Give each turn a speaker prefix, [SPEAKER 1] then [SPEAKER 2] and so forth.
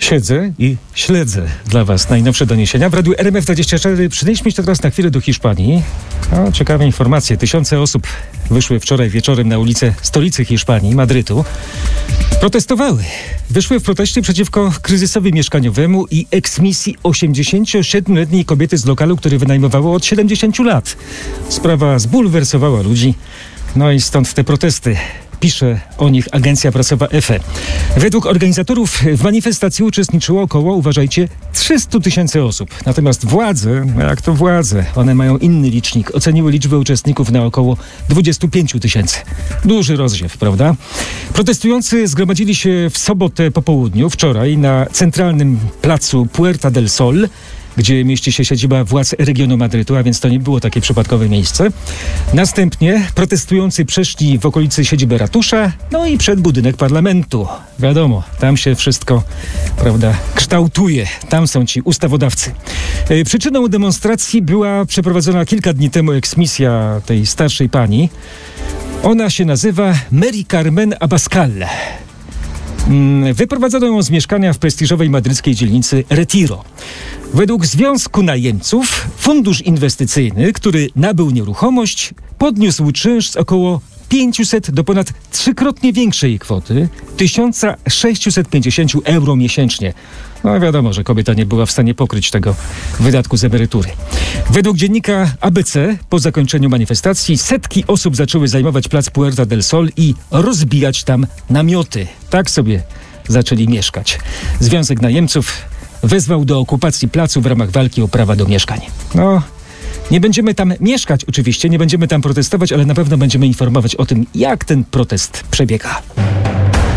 [SPEAKER 1] Siedzę i śledzę dla Was najnowsze doniesienia. W Radiu RMF24 przenieśmy się teraz na chwilę do Hiszpanii. Ciekawe informacje. Tysiące osób wyszły wczoraj wieczorem na ulicę stolicy Hiszpanii, Madrytu. Protestowały. Wyszły w proteście przeciwko kryzysowi mieszkaniowemu i eksmisji 87-letniej kobiety z lokalu, który wynajmowało od 70 lat. Sprawa zbulwersowała ludzi. No i stąd te protesty. Pisze o nich agencja prasowa EFE. Według organizatorów w manifestacji uczestniczyło około, uważajcie, 300 000 osób. Natomiast władze, one mają inny licznik. Oceniły liczbę uczestników na około 25 000. Duży rozdziew, prawda? Protestujący zgromadzili się w sobotę po południu, wczoraj, na centralnym placu Puerta del Sol, gdzie mieści się siedziba władz regionu Madrytu, a więc to nie było takie przypadkowe miejsce. Następnie protestujący przeszli w okolicy siedziby ratusza, no i przed budynek parlamentu. Wiadomo, tam się wszystko, prawda, kształtuje. Tam są ci ustawodawcy. Przyczyną demonstracji była przeprowadzona kilka dni temu eksmisja tej starszej pani. Ona się nazywa Mary Carmen Abascal. Wyprowadzono ją z mieszkania w prestiżowej madryckiej dzielnicy Retiro. Według Związku Najemców fundusz inwestycyjny, który nabył nieruchomość, podniósł czynsz z około 500 do ponad trzykrotnie większej kwoty 1650 euro miesięcznie. No wiadomo, że kobieta nie była w stanie pokryć tego wydatku z emerytury. Według dziennika ABC po zakończeniu manifestacji setki osób zaczęły zajmować plac Puerta del Sol i rozbijać tam namioty. Tak sobie zaczęli mieszkać. Związek Najemców wezwał do okupacji placu w ramach walki o prawa do mieszkań. Nie będziemy tam mieszkać oczywiście, nie będziemy tam protestować, ale na pewno będziemy informować o tym, jak ten protest przebiega.